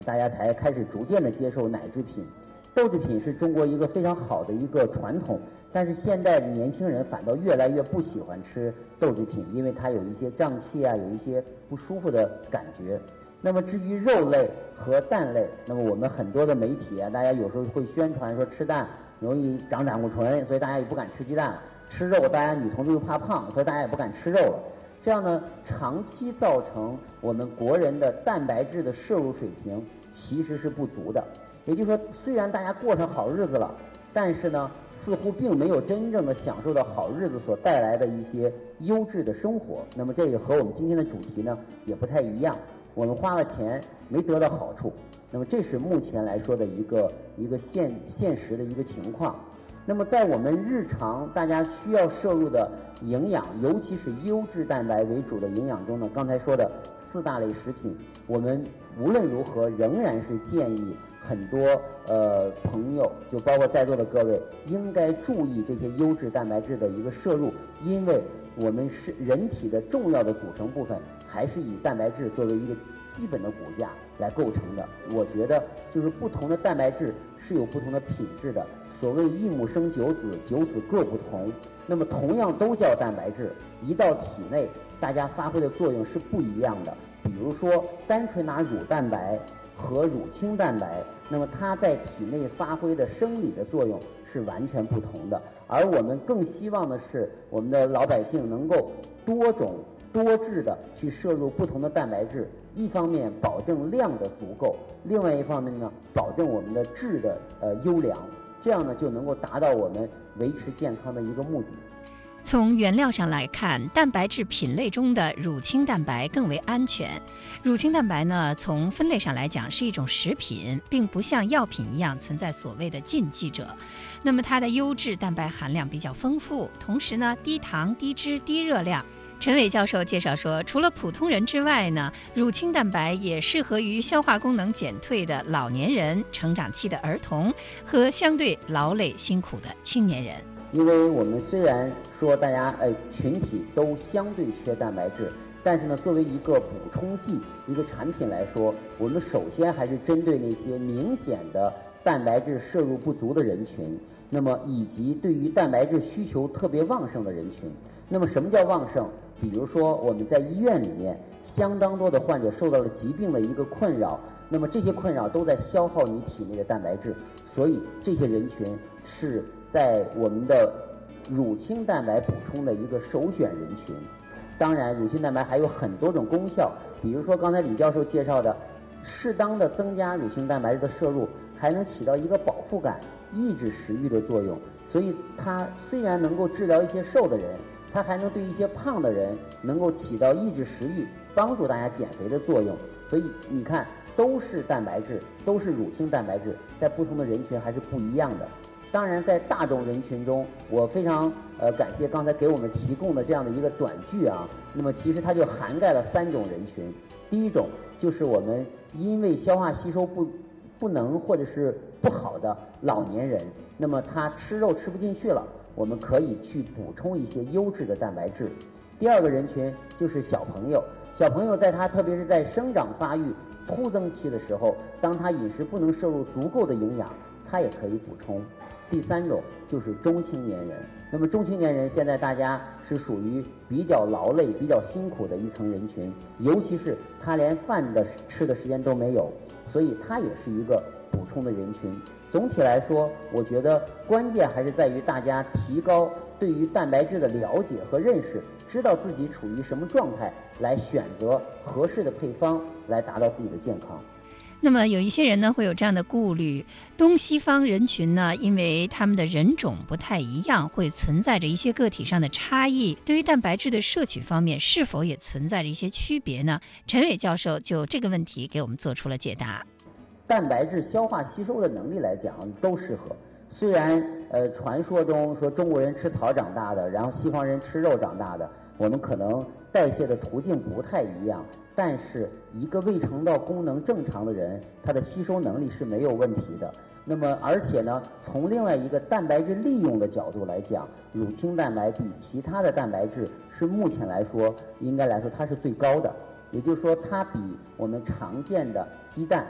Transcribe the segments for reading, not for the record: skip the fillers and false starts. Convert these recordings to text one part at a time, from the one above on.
大家才开始逐渐的接受奶制品。豆制品是中国一个非常好的一个传统，但是现在的年轻人反倒越来越不喜欢吃豆制品，因为它有一些胀气啊，有一些不舒服的感觉。那么至于肉类和蛋类，那么我们很多的媒体啊，大家有时候会宣传说吃蛋容易长胆固醇，所以大家也不敢吃鸡蛋；吃肉，大家女同志又怕胖，所以大家也不敢吃肉了。这样呢，长期造成我们国人的蛋白质的摄入水平其实是不足的。也就是说，虽然大家过上好日子了，但是呢，似乎并没有真正的享受到好日子所带来的一些优质的生活。那么这也和我们今天的主题呢也不太一样，我们花了钱没得到好处。那么这是目前来说的一个现实的一个情况。那么在我们日常大家需要摄入的营养，尤其是优质蛋白为主的营养中呢，刚才说的4大类食品，我们无论如何仍然是建议很多朋友，就包括在座的各位，应该注意这些优质蛋白质的一个摄入，因为我们是人体的重要的组成部分，还是以蛋白质作为一个基本的骨架来构成的。我觉得就是不同的蛋白质是有不同的品质的。所谓一母生九子，九子各不同。那么同样都叫蛋白质，一到体内，大家发挥的作用是不一样的。比如说，单纯拿乳蛋白和乳清蛋白，那么它在体内发挥的生理的作用是完全不同的。而我们更希望的是，我们的老百姓能够多种多质的去摄入不同的蛋白质，一方面保证量的足够，另外一方面呢，保证我们的质的优良，这样呢就能够达到我们维持健康的一个目的。 从原料上来看，蛋白质品类中的乳清蛋白更为安全。乳清蛋白呢，从分类上来讲是一种食品，并不像药品一样存在所谓的禁忌者。那么它的优质蛋白含量比较丰富，同时呢低糖、低脂、低热量。陈伟教授介绍说，除了普通人之外呢，乳清蛋白也适合于消化功能减退的老年人、成长期的儿童和相对劳累辛苦的青年人。 因为我们虽然说大家群体都相对缺蛋白质，但是呢，作为一个补充剂、一个产品来说，我们首先还是针对那些明显的蛋白质摄入不足的人群，那么以及对于蛋白质需求特别旺盛的人群。那么什么叫旺盛？比如说我们在医院里面，相当多的患者受到了疾病的一个困扰，那么这些困扰都在消耗你体内的蛋白质，所以这些人群是在我们的乳清蛋白补充的一个首选人群。当然，乳清蛋白还有很多种功效，比如说刚才李教授介绍的，适当的增加乳清蛋白质的摄入，还能起到一个饱腹感、抑制食欲的作用。所以它虽然能够治疗一些瘦的人，它还能对一些胖的人能够起到抑制食欲、帮助大家减肥的作用。所以你看，都是蛋白质，都是乳清蛋白质，在不同的人群还是不一样的。当然，在大众人群中，我非常感谢刚才给我们提供的这样的一个短剧啊。那么其实它就涵盖了3种人群。第一种就是我们因为消化吸收不能或者是不好的老年人，那么他吃肉吃不进去了，我们可以去补充一些优质的蛋白质。第二个人群就是小朋友，小朋友在他特别是在生长发育突增期的时候，当他饮食不能摄入足够的营养，他也可以补充。第3种就是中青年人，那么中青年人现在大家是属于比较劳累、比较辛苦的一层人群，尤其是他连饭吃的时间都没有，所以他也是一个补充的人群。总体来说，我觉得关键还是在于大家提高对于蛋白质的了解和认识，知道自己处于什么状态，来选择合适的配方，来达到自己的健康。 那么有一些人呢会有这样的顾虑，东西方人群呢，因为他们的人种不太一样，会存在着一些个体上的差异，对于蛋白质的摄取方面是否也存在着一些区别呢？陈伟教授就这个问题给我们做出了解答。 蛋白质消化吸收的能力来讲都适合，虽然传说中说中国人吃草长大的，然后西方人吃肉长大的，我们可能代谢的途径不太一样，但是一个胃肠道功能正常的人，他的吸收能力是没有问题的。那么而且呢，从另外一个蛋白质利用的角度来讲，乳清蛋白比其他的蛋白质是目前来说应该来说它是最高的，也就是说它比我们常见的鸡蛋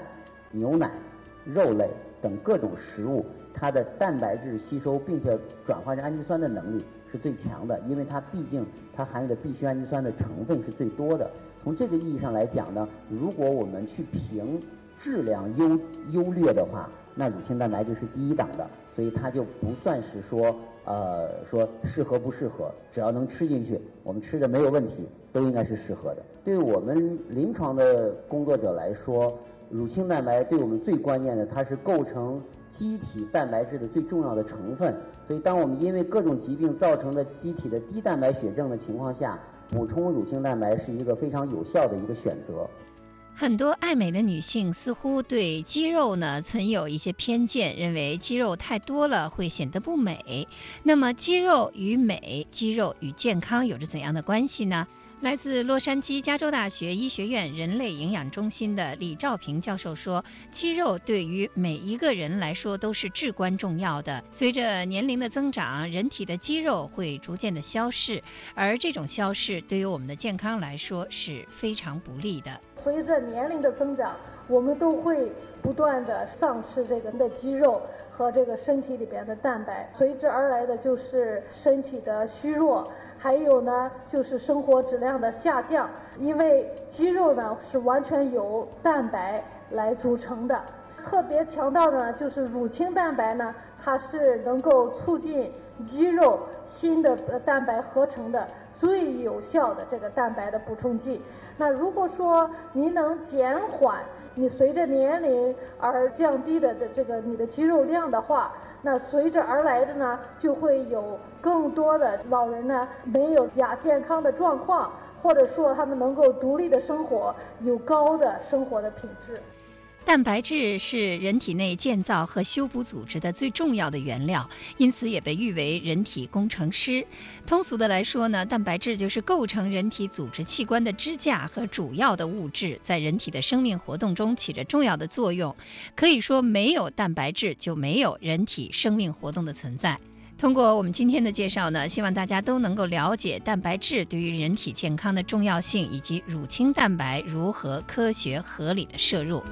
牛奶、肉类等各种食物，它的蛋白质吸收并且转化成氨基酸的能力是最强的，因为它毕竟它含有的必需氨基酸的成分是最多的。从这个意义上来讲呢，如果我们去评质量优劣的话，那乳清蛋白质是第一档的，所以它就不算是说适合不适合，只要能吃进去，我们吃的没有问题，都应该是适合的。对于我们临床的工作者来说，乳清蛋白对我们最关键的，它是构成机体蛋白质的最重要的成分。所以当我们因为各种疾病造成的机体的低蛋白血症的情况下，补充乳清蛋白是一个非常有效的一个选择。 很多爱美的女性似乎对肌肉呢存有一些偏见，认为肌肉太多了会显得不美。那么肌肉与美，肌肉与健康有着怎样的关系呢？来自洛杉矶加州大学医学院人类营养中心的李兆平教授说，肌肉对于每一个人来说都是至关重要的。随着年龄的增长，人体的肌肉会逐渐的消逝，而这种消逝对于我们的健康来说是非常不利的。 随着年龄的增长，我们都会不断的丧失这个的肌肉和这个身体里边的蛋白，随之而来的就是身体的虚弱，还有呢就是生活质量的下降，因为肌肉呢是完全由蛋白来组成的。特别强调的呢就是乳清蛋白呢，它是能够促进肌肉新的蛋白合成的最有效的这个蛋白的补充剂。那如果说您能减缓你随着年龄而降低的这个你的肌肉量的话，那随之而来的呢，就会有更多的老人呢没有亚健康的状况，或者说他们能够独立的生活，有高的生活的品质。 蛋白质是人体内建造和修补组织的最重要的原料，因此也被誉为人体工程师。通俗的来说呢，蛋白质就是构成人体组织器官的支架和主要的物质，在人体的生命活动中起着重要的作用。可以说，没有蛋白质就没有人体生命活动的存在。通过我们今天的介绍呢，希望大家都能够了解蛋白质对于人体健康的重要性，以及乳清蛋白如何科学合理的摄入。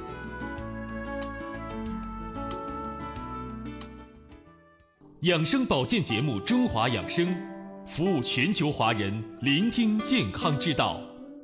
养生保健节目《中华养生》，服务全球华人，聆听健康之道。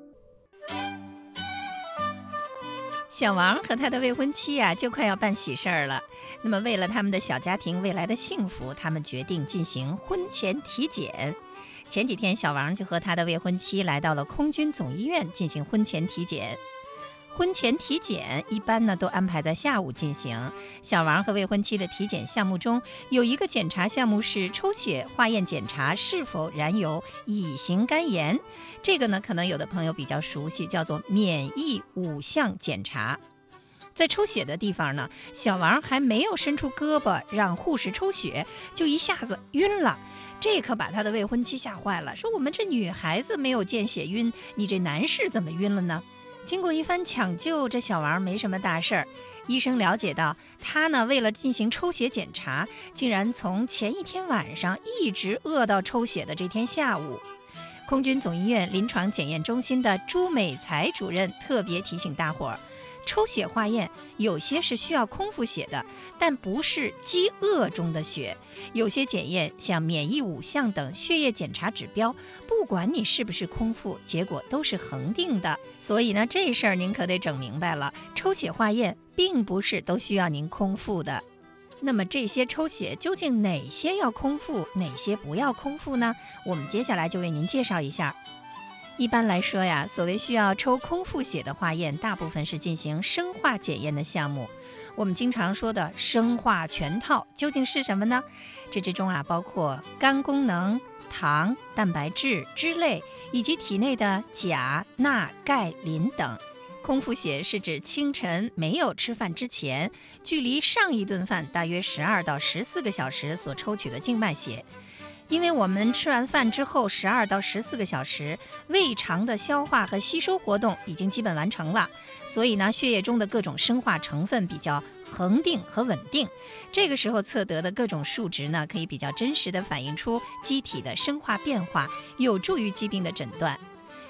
小王和他的未婚妻就快要办喜事儿了。那么为了他们的小家庭未来的幸福，他们决定进行婚前体检。前几天，小王就和他的未婚妻来到了空军总医院进行婚前体检。婚前体检一般呢都安排在下午进行。小王和未婚妻的体检项目中有一个检查项目是抽血化验检查是否染有乙型肝炎，这个呢可能有的朋友比较熟悉，叫做免疫5项检查。在抽血的地方呢，小王还没有伸出胳膊让护士抽血，就一下子晕了。这可把他的未婚妻吓坏了，说我们这女孩子没有见血晕，你这男士怎么晕了呢？经过一番抢救，这小王没什么大事儿。医生了解到，他呢为了进行抽血检查，竟然从前一天晚上一直饿到抽血的这天下午。空军总医院临床检验中心的朱美才主任特别提醒大伙儿，抽血化验有些是需要空腹血的，但不是饥饿中的血。有些检验像免疫5项等血液检查指标，不管你是不是空腹，结果都是恒定的。所以呢，这事儿您可得整明白了，抽血化验并不是都需要您空腹的。那么这些抽血究竟哪些要空腹，哪些不要空腹呢？我们接下来就为您介绍一下。一般来说呀，所谓需要抽空腹血的化验，大部分是进行生化检验的项目。我们经常说的生化全套究竟是什么呢？这之中包括肝功能、糖、蛋白质、脂类以及体内的钾、钠、钙、磷等。空腹血是指清晨没有吃饭之前，距离上一顿饭大约12到14个小时所抽取的静脉血。因为我们吃完饭之后12到14个小时，胃肠的消化和吸收活动已经基本完成了，所以呢，血液中的各种生化成分比较恒定和稳定。这个时候测得的各种数值呢，可以比较真实地反映出机体的生化变化，有助于疾病的诊断。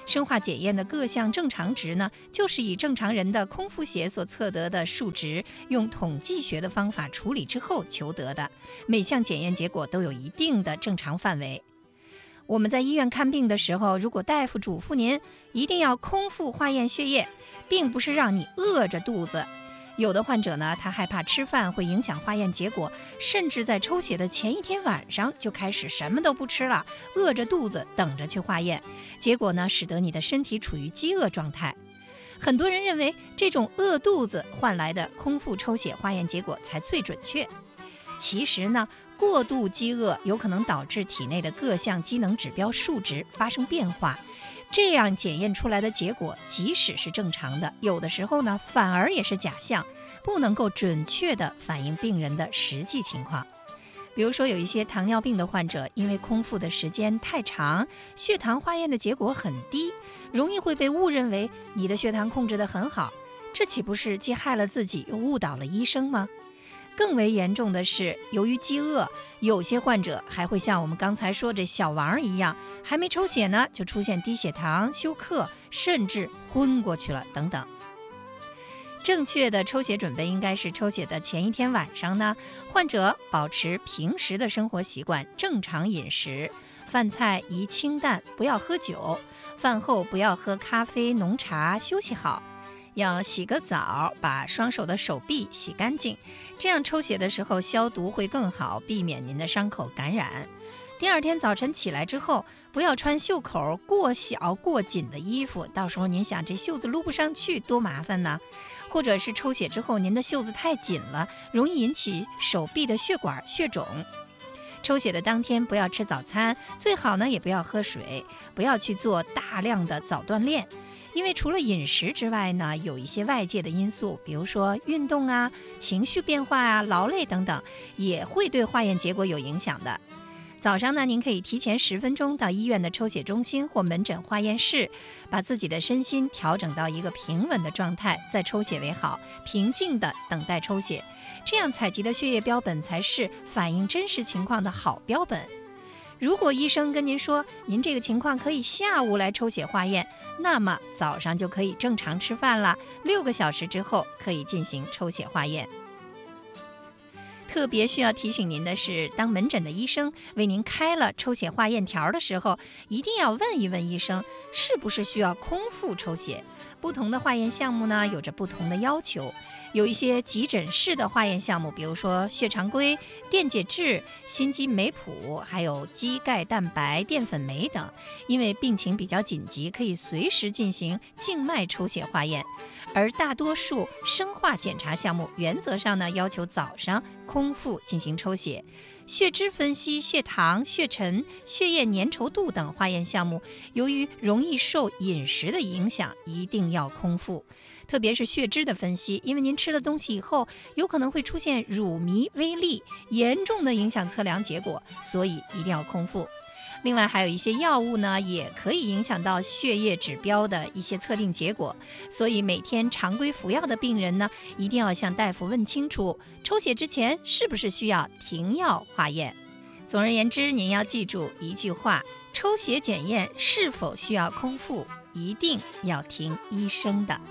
生化检验的各项正常值呢，就是以正常人的空腹血所测得的数值，用统计学的方法处理之后求得的。每项检验结果都有一定的正常范围。我们在医院看病的时候，如果大夫嘱咐您一定要空腹化验血液，并不是让你饿着肚子。有的患者呢，他害怕吃饭会影响化验结果，甚至在抽血的前一天晚上就开始什么都不吃了，饿着肚子等着去化验，结果呢，使得你的身体处于饥饿状态。很多人认为这种饿肚子换来的空腹抽血化验结果才最准确。其实呢，过度饥饿有可能导致体内的各项机能指标数值发生变化，这样检验出来的结果即使是正常的，有的时候呢反而也是假象，不能够准确地反映病人的实际情况。比如说有一些糖尿病的患者，因为空腹的时间太长，血糖化验的结果很低，容易会被误认为你的血糖控制得很好，这岂不是既害了自己又误导了医生吗？更为严重的是，由于饥饿，有些患者还会像我们刚才说这小王一样，还没抽血呢就出现低血糖、休克，甚至昏过去了等等。正确的抽血准备应该是抽血的前一天晚上呢，患者保持平时的生活习惯，正常饮食，饭菜宜清淡，不要喝酒，饭后不要喝咖啡、浓茶，休息好。要洗个澡，把双手的手臂洗干净，这样抽血的时候消毒会更好，避免您的伤口感染。第二天早晨起来之后，不要穿袖口过小过紧的衣服，到时候您想这袖子撸不上去多麻烦呢。或者是抽血之后您的袖子太紧了，容易引起手臂的血管血肿。抽血的当天不要吃早餐，最好呢也不要喝水，不要去做大量的早锻炼。因为除了饮食之外呢，有一些外界的因素，比如说运动啊、情绪变化啊、劳累等等，也会对化验结果有影响的。早上呢，您可以提前10分钟到医院的抽血中心或门诊化验室，把自己的身心调整到一个平稳的状态，再抽血为好，平静地等待抽血。这样采集的血液标本才是反映真实情况的好标本。如果医生跟您说您这个情况可以下午来抽血化验，那么早上就可以正常吃饭了，6个小时之后可以进行抽血化验。特别需要提醒您的是，当门诊的医生为您开了抽血化验条的时候，一定要问一问医生是不是需要空腹抽血。不同的化验项目呢，有着不同的要求。有一些急诊室的化验项目，比如说血常规、电解质、心肌酶谱，还有肌钙蛋白、淀粉酶等，因为病情比较紧急，可以随时进行静脉抽血化验。而大多数生化检查项目，原则上呢要求早上空腹进行抽血。血脂分析、血糖、血沉、血液粘稠度等化验项目，由于容易受饮食的影响，一定要空腹。特别是血脂的分析，因为您吃了东西以后，有可能会出现乳糜微粒，严重的影响测量结果，所以一定要空腹。另外还有一些药物呢，也可以影响到血液指标的一些测定结果，所以每天常规服药的病人呢，一定要向大夫问清楚，抽血之前是不是需要停药化验。总而言之，您要记住一句话，抽血检验是否需要空腹，一定要听医生的。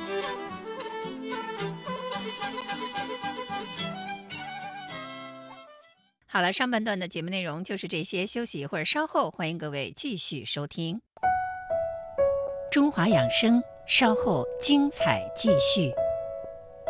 好了，上半段的节目内容就是这些，休息一会儿，稍后欢迎各位继续收听中华养生，稍后精彩继续。